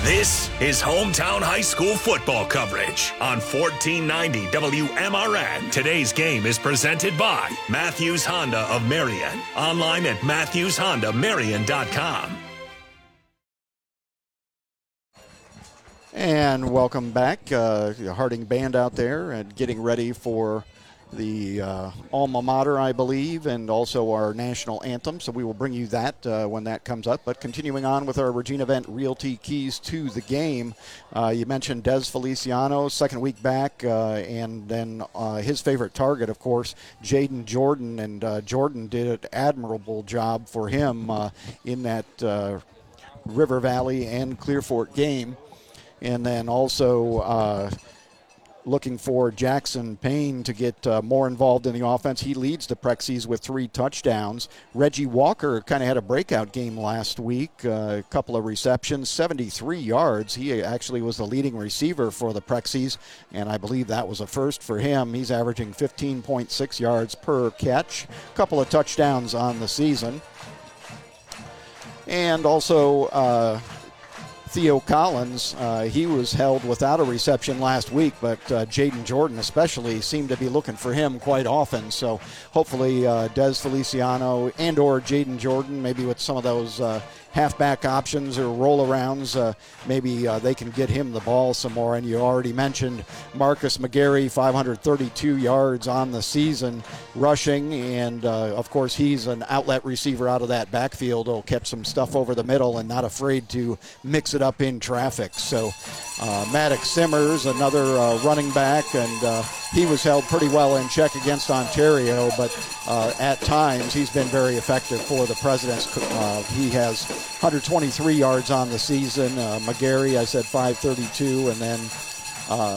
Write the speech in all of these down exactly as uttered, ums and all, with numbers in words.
This is Hometown High School football coverage on fourteen ninety W M R N. Today's game is presented by Matthews Honda of Marion. Online at matthews honda marion dot com. And welcome back. Uh, the Harding Band out there and getting ready for the uh, alma mater, I believe, and also our national anthem. So we will bring you that uh, when that comes up. But continuing on with our Regina Vent Realty keys to the game, uh, you mentioned Des Feliciano, second week back, uh, and then uh, his favorite target, of course, Jaden Jordan. And uh, Jordan did an admirable job for him uh, in that uh, River Valley and Clearfork game. And then also uh, looking for Jackson Payne to get uh, more involved in the offense. He leads the Prexies with three touchdowns. Reggie Walker kind of had a breakout game last week, uh, a couple of receptions, seventy-three yards. He actually was the leading receiver for the Prexies, and I believe that was a first for him. He's averaging fifteen point six yards per catch, a couple of touchdowns on the season. And also uh, Theo Collins, uh, he was held without a reception last week, but uh, Jaden Jordan especially seemed to be looking for him quite often. So hopefully uh, Des Feliciano and or Jaden Jordan, maybe with some of those uh, halfback options or roll-arounds, uh, maybe uh, they can get him the ball some more. And you already mentioned Marcus McGarry, five hundred thirty-two yards on the season rushing, and uh, of course he's an outlet receiver out of that backfield. He'll catch some stuff over the middle and not afraid to mix it up in traffic. So uh, Maddox Simmers, another uh, running back, and uh, he was held pretty well in check against Ontario, but uh, at times he's been very effective for the Presidents. Uh, he has one hundred twenty-three yards on the season. Uh, McGarry, I said five thirty-two, and then uh,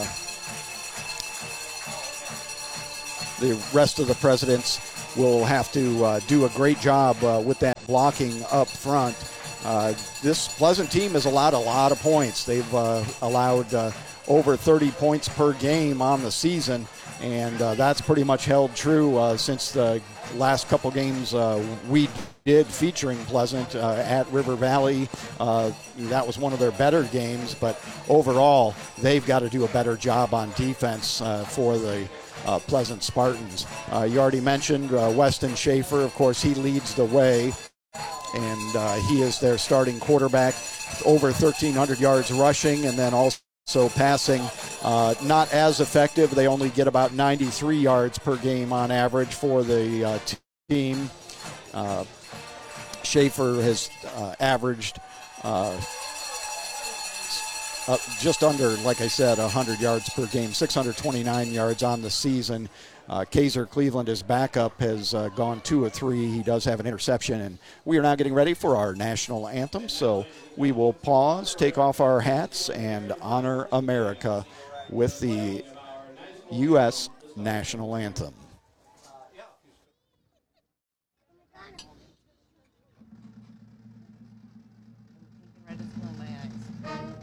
the rest of the Presidents will have to uh, do a great job uh, with that blocking up front. Uh, this Pleasant team has allowed a lot of points. They've uh, allowed uh, over thirty points per game on the season, and uh, that's pretty much held true uh, since the last couple games uh, we did featuring Pleasant uh, at River Valley. Uh, that was one of their better games, but overall they've got to do a better job on defense uh, for the uh, Pleasant Spartans. Uh, you already mentioned uh, Weston Schaefer. Of course, he leads the way, and uh, he is their starting quarterback, over thirteen hundred yards rushing, and then also So passing, uh, not as effective. They only get about ninety-three yards per game on average for the uh, team. Uh, Schaefer has uh, averaged uh, uh, just under, like I said, one hundred yards per game, six hundred twenty-nine yards on the season. Uh, Kaiser Cleveland, his backup, has uh, gone two or three. He does have an interception, and we are now getting ready for our national anthem. So we will pause, take off our hats, and honor America with the U S national anthem.